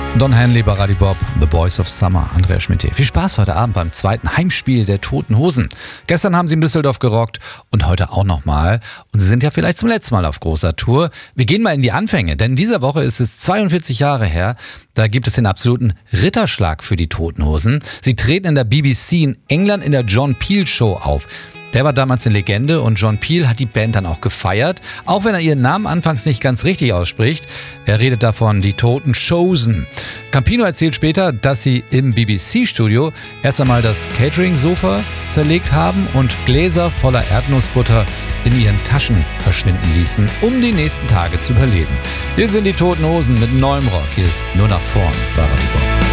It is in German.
Don Henley bei Radio Bob, The Boys of Summer, Andreas Schmidt. Viel Spaß heute Abend beim zweiten Heimspiel der Toten Hosen. Gestern haben sie in Düsseldorf gerockt und heute auch nochmal. Und sie sind ja vielleicht zum letzten Mal auf großer Tour. Wir gehen mal in die Anfänge, denn in dieser Woche ist es 42 Jahre her. Da gibt es den absoluten Ritterschlag für die Toten Hosen. Sie treten in der BBC in England in der John Peel Show auf. Der war damals eine Legende und John Peel hat die Band dann auch gefeiert, auch wenn er ihren Namen anfangs nicht ganz richtig ausspricht. Er redet davon, die Toten Chosen. Campino erzählt später, dass sie im BBC-Studio erst einmal das Catering-Sofa zerlegt haben und Gläser voller Erdnussbutter in ihren Taschen verschwinden ließen, um die nächsten Tage zu überleben. Hier sind die Toten Hosen mit neuem Rock. Hier ist Nur nach vorn bei Radio Bob.